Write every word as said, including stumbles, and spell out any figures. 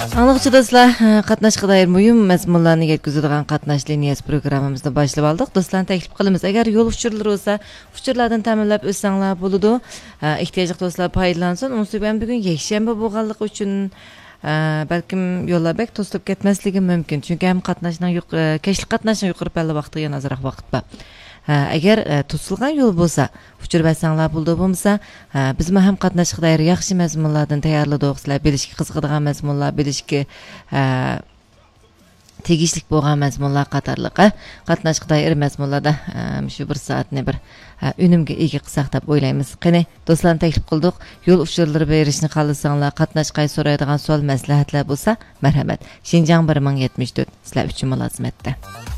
Anlıqçı dostlar, qatnaşqa dair mühim məzmunlarını yetkizadigan qatnaş liniyası programımızda başlab aldıq. Dostlarni təklif qılımız, əgər yol uçurları olsa, uçurlardan təminləb ötsənglər buludu. İhtiyaclıq dostlar paylansın. Onsu ben bugün yekşənbə bolğanlıq üçün bəlkім yollar bək tostub ketməsligi mümkün. Çünki həm qatnaşның yox, keşlik qatnaşның yuqarı pəlli vaxtı yana azıraq vaxt var. Əgər tutulğan yol bolsa, uçur bəsənglər buldu bolsa, biz həm qatnaşqa dair yaxşı məzmunlardan tayarladıq. Sizlər bilishki qızğıdığan məzmunlar, bilishki tegishlik bo'lgan məzmunlar qatorliq, qatnaşqa dair məzmunlarda shu bir soatni bir unumga ega qilsak deb o'ylaymiz. Qani, do'stlarni taklif qildik. Yo'l uchurlari berishni xohlasanglar, qatnaşqay so'raydigan savol maslahatlar bo'lsa, marhamat. Xinjiang bir ming yetmish to'rt sizlar uchun mulozimatda.